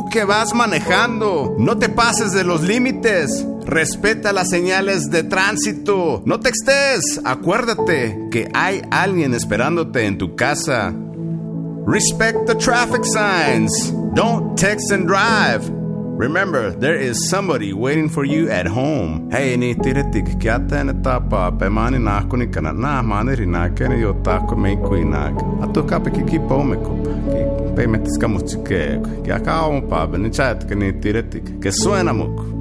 que vas manejando, no te pases de los límites. Respeta las señales de tránsito. No textes. Acuérdate que hay alguien esperándote en tu casa. Respect the traffic signs. Don't text and drive. Remember, there is somebody waiting for you at home. Hey, ni tiretik kiata na tapa pe mani na kuni kana na mani rina kene yo tako me kuina. Atu kape ki pomeko. Ki pe metis kamuchike. Ki akao pa ben chat que ni tiretik que suena mucho.